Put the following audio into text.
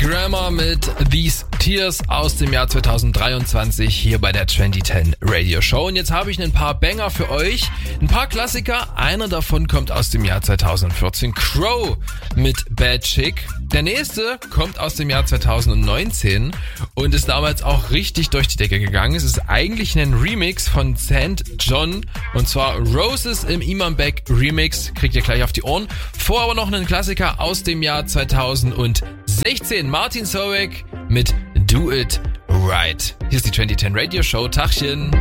Grammer mit These Tears aus dem Jahr 2023 hier bei der 2010 Radio Show. Und jetzt habe ich ein paar Banger für euch, ein paar Klassiker. Einer davon kommt aus dem Jahr 2014, Crow mit Bad Chick. Der nächste kommt aus dem Jahr 2019 und ist damals auch richtig durch die Decke gegangen. Es ist eigentlich ein Remix von St. John und zwar Roses im Imam Beck Remix. Kriegt ihr gleich auf die Ohren. Vor aber noch einen Klassiker aus dem Jahr 2016. Martin Solveig mit Do It Right. Hier ist die 2010 Radio Show. Tachchen.